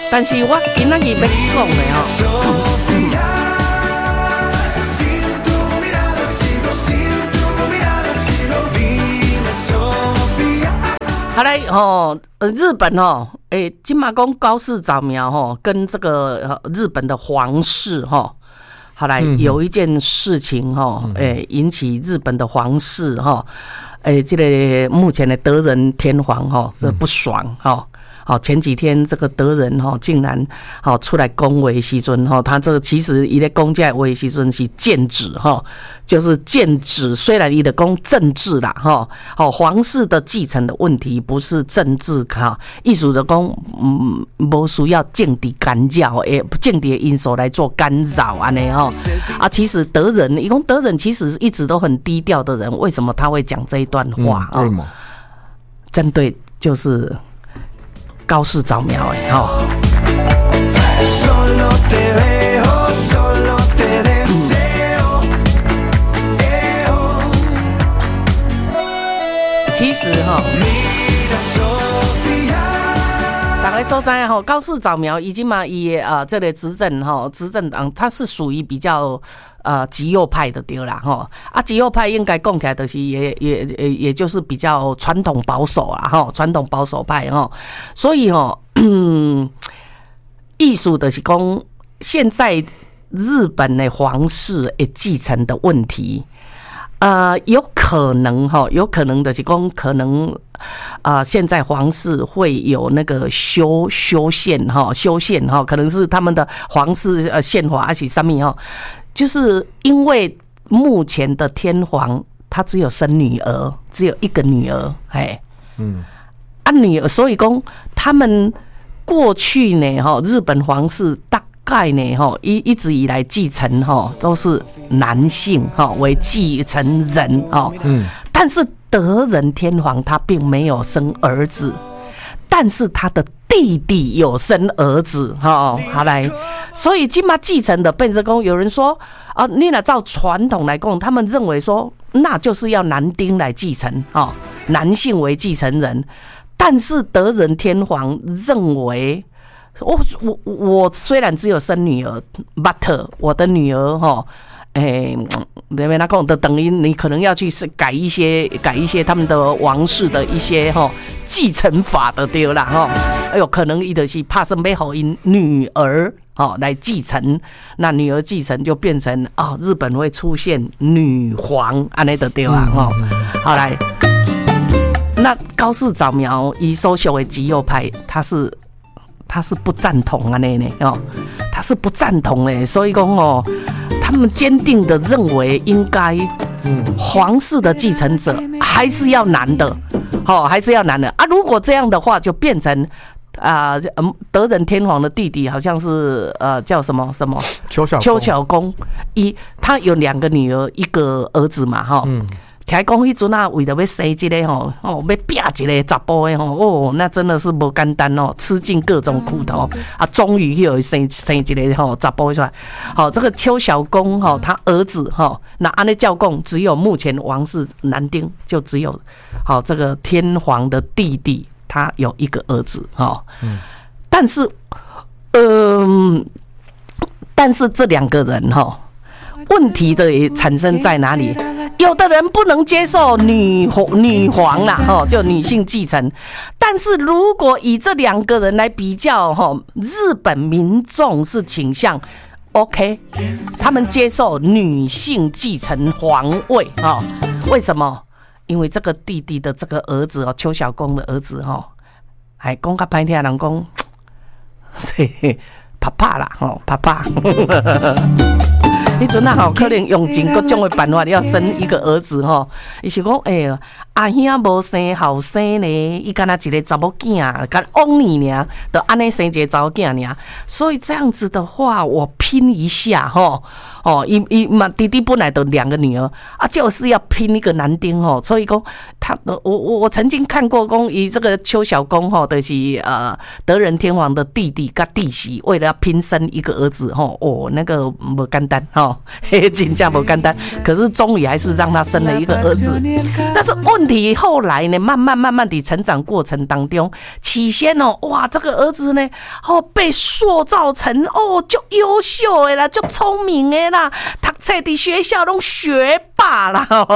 但是我今仔日要讲的好来日本今嘛讲高市早苗跟这个日本的皇室好来有一件事情引起日本的皇室这个目前的德仁天皇是不爽前几天这个德仁竟然出来恭维时阵他这个其实他在讲这话时阵是剑指就是剑指，虽然他在讲政治啦皇室的继承的问题不是政治意思就讲不需要政治干扰政治的因素来做干扰这样其实德仁他说德仁其实一直都很低调的人，为什么他会讲这一段话针对就是高市早苗其实大家所知高市早苗已经嘛这个执政党他是属于比较极右派的对啦极右派应该讲起来就是也就是比较传统保守传统保守派所以意思就是讲现在日本的皇室的继承的问题有可能就是说可能现在皇室会有那个修宪可能是他们的皇室宪法还是什么就是因为目前的天皇他只有生女儿，只有一个女儿女儿，所以说他们过去呢日本皇室大概呢一直以来继承都是男性为继承人但是德仁天皇他并没有生儿子，但是他的弟弟有生儿子好来，所以现在继承的变成说有人说你若照传统来讲，他们认为说那就是要男丁来继承男性为继承人，但是德仁天皇认为我虽然只有生女儿 but 我的女儿那边他讲的等于你可能要去改一些他们的王室的一些继承法的对啦可能他就是怕是要给他女儿来继承，那女儿继承就变成日本会出现女皇这样的对啦好来，那高市早苗他所属的极右派他是不赞同他是不赞同的，所以说他们坚定的认为应该皇室的继承者还是要男的还是要男的如果这样的话就变成德仁天皇的弟弟好像是叫什么邱小公他有2个女儿1个儿子嘛听讲迄阵为了要生一个要拼一个查甫的那真的是不简单吃尽各种苦头终于有生一个查甫出来这个邱小公他儿子那按照讲只有目前王室男丁就只有这个天皇的弟弟他有1个儿子但是这2个人问题的产生在哪里？有的人不能接受女皇啦就女性继承，但是如果以这2个人来比较日本民众是倾向 OK， 他们接受女性继承皇位为什么？因为这个弟弟的这个儿子邱小公的儿子还讲较歹听的人讲爸爸啦爸爸迄阵可能用尽各种的办法要生1个儿子伊是讲阿兄无生后生呢，伊敢若一个查某囝，敢往年尔，就安尼生一个查某囝尔。所以这样子的话，我拼一下哦，伊嘛弟弟本来都2个女儿啊，就是要拼一个男丁哦，所以讲我曾经看过讲以这个邱小公吼，就是德仁天皇的弟弟跟弟媳，为了要拼生一个儿子吼，哦，那个不简单吼，真正不简单。可是终于还是让他生了一个儿子，但是问题后来呢，慢慢的成长过程当中，起先哦，哇，这个儿子呢，哦，被塑造成哦，就优秀的啦，就聪明的啦，读册在学校拢学霸啦。